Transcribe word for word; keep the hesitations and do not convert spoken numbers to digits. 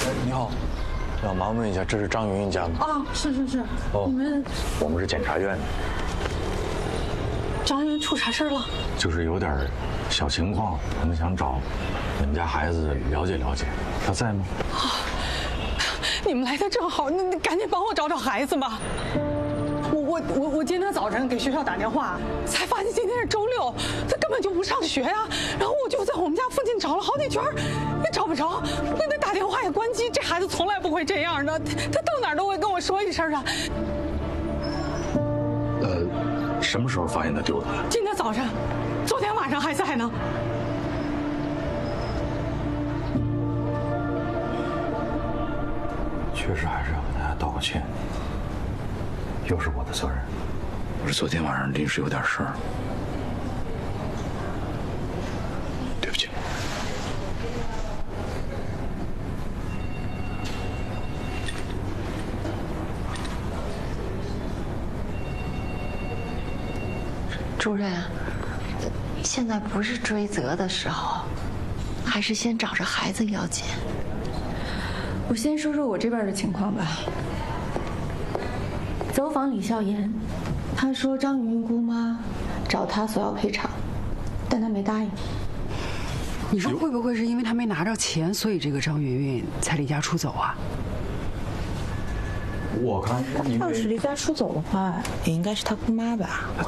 你好，要麻烦问一下，这是张云云家吗？ 啊，是是是。 哦， 你们我们是检察院的。 张云出啥事了？ 就是有点小情况，我们想找你们家孩子了解了解，他在吗？ 啊，你们来的正好，那那赶紧帮我找找孩子吧。我我我我今天早晨给学校打电话，才发现今天是周六，他根本就不上学呀、啊。然后我就在我们家附近找了好几圈，也找不着。那那打电话也关机，这孩子从来不会这样的，他他到哪儿都会跟我说一声的。 呃，什么时候发现他丢的？ 今天早上，昨天晚上还在呢。 确实还是要给大家道个歉。又是我的责任，我是昨天晚上临时有点事儿，对不起。 主任，现在不是追责的时候，还是先找着孩子要紧。 我先说说我这边的情况吧。走访李孝言，他说张云云姑妈找他索要赔偿，但他没答应。 你说会不会是因为他没拿着钱，所以这个张云云才离家出走啊？ 我看， 要是离家出走的话，也应该是他姑妈吧。